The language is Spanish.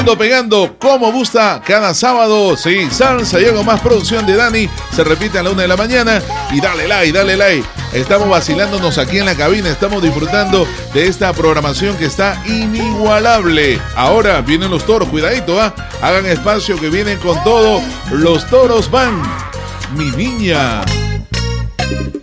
Pegando como gusta cada sábado. Sí, salsa y algo más, producción de Dani. Se repite a la 1 de la mañana. Y dale like, dale like. Estamos vacilándonos aquí en la cabina. Estamos disfrutando de esta programación que está inigualable. Ahora vienen los toros, cuidadito, ¿ah? Hagan espacio que vienen con todo. Los toros van. Mi niña.